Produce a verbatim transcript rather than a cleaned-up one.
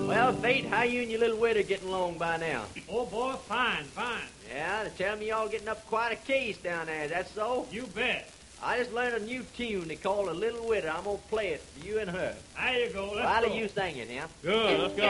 Well, Fate, how you and your little widder getting along by now? Oh, boy, fine, fine. Yeah, they tell me y'all getting up quite a case down there. That's so? You bet. I just learned a new tune they call A Little Widder. I'm gonna play it for you and her. There you go. Let's Riley, go. you sing it, yeah? Good, let's go.